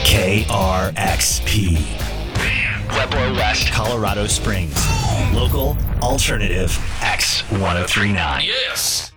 KRXP. Pueblo West, Colorado Springs. Local, alternative, X1039. Yes.